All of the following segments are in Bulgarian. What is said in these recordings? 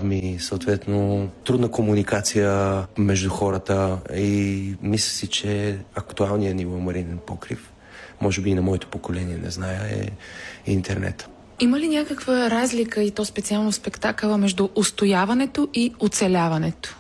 спазми, съответно трудна комуникация между хората и мисля си, че актуалният ниво Маринен покрив, може би и на моето поколение, не зная, е интернет. Има ли някаква разлика, и то специално в спектакъла, между устояването и оцеляването?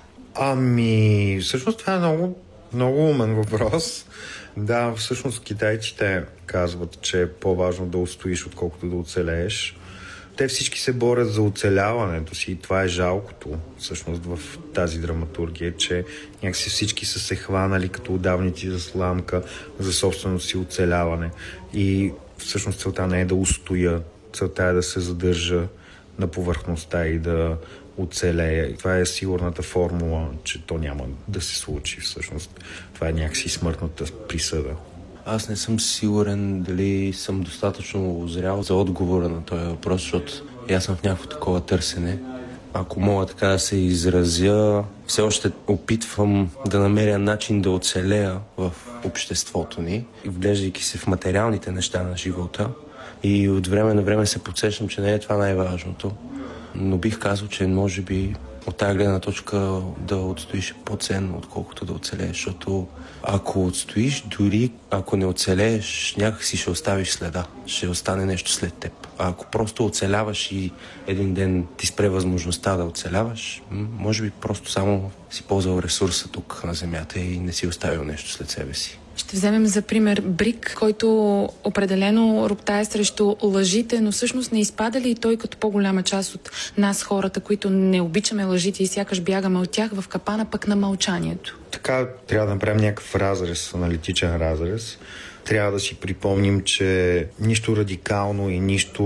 Всъщност това е много, много умен въпрос. Да, всъщност китайците казват, че е по-важно да устоиш, отколкото да оцелееш. Те всички се борят за оцеляването си и това е жалкото всъщност в тази драматургия, че някакси всички са се хванали като удавници за сламка за собственото си оцеляване. И всъщност целта не е да устоя, целта е да се задържа на повърхността и да оцелея. И това е сигурната формула, че то няма да се случи всъщност. Това е някакси смъртната присъда. Аз не съм сигурен дали съм достатъчно озрял за отговора на този въпрос, защото аз съм в някакво такова търсене. Ако мога така да се изразя, все още опитвам да намеря начин да оцелея в обществото ни, вглеждайки се в материалните неща на живота. И от време на време се подсещам, че не е това най-важното. Но бих казал, че може би от тази гледна точка да отстоиш по-ценно, отколкото да оцелееш, защото ако отстоиш, дори ако не оцелееш, някакси ще оставиш следа, ще остане нещо след теб. А ако просто оцеляваш и един ден ти спре възможността да оцеляваш, може би просто само си ползвал ресурса тук на земята и не си оставил нещо след себе си. Ще вземем за пример Брик, който определено роптае срещу лъжите, но всъщност не изпада ли и той като по-голяма част от нас, хората, които не обичаме лъжите и сякаш бягаме от тях, в капана пък на мълчанието? Така трябва да направим някакъв разрез, аналитичен разрез. Трябва да си припомним, че нищо радикално и нищо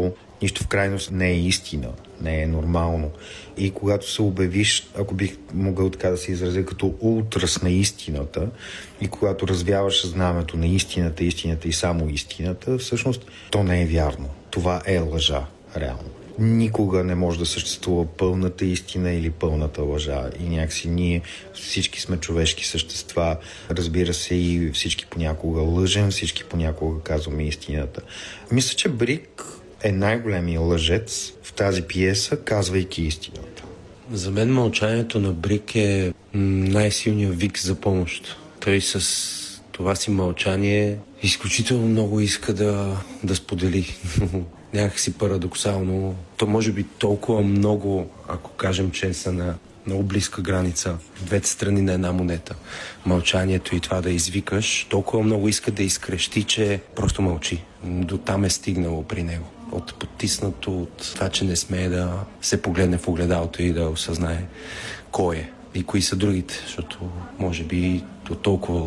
в крайност не е истина, не е нормално. И когато се обявиш, ако бих могъл така да се изразя, като ултрас на истината, и когато развяваш знамето на истината и само истината, всъщност то не е вярно. Това е лъжа, реално. Никога не може да съществува пълната истина или пълната лъжа. И някакси ние всички сме човешки същества. Разбира се, и всички понякога лъжем, всички понякога казваме истината. Мисля, че Брик е най-големия лъжец в тази пиеса, казвайки истината. За мен мълчанието на Брик е най-силният вик за помощ. Той с това си мълчание изключително много иска да сподели. Някакси парадоксално. То може би толкова много, ако кажем, че са на много близка граница, двете страни на една монета. Мълчанието и това да извикаш, толкова много иска да изкрещи, че просто мълчи. До там е стигнало при него. От потиснато, от това, че не смее да се погледне в огледалото и да осъзнае кой е и кои са другите, защото може би до толкова